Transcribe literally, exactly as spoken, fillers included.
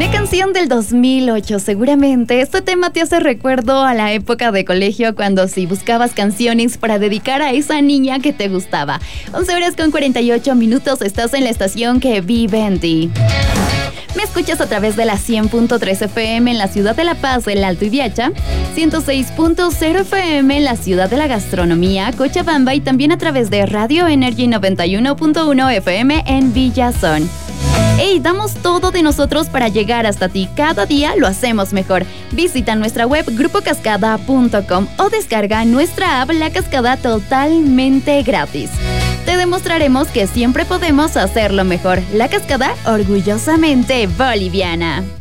Canción del dos mil ocho, seguramente este tema te hace recuerdo a la época de colegio cuando si buscabas canciones para dedicar a esa niña que te gustaba. once horas con cuarenta y ocho minutos, estás en la estación que vive en ti. Me escuchas a través de la cien punto tres F M en la ciudad de La Paz, El Alto y Viacha, ciento seis punto cero F M en la ciudad de la gastronomía, Cochabamba, y también a través de Radio Energy noventa y uno punto uno F M en Villazón. Hey, damos todo de nosotros para llegar hasta ti. Cada día lo hacemos mejor. Visita nuestra web grupo cascada punto com o descarga nuestra app La Cascada totalmente gratis. Te demostraremos que siempre podemos hacerlo mejor. La Cascada, orgullosamente boliviana.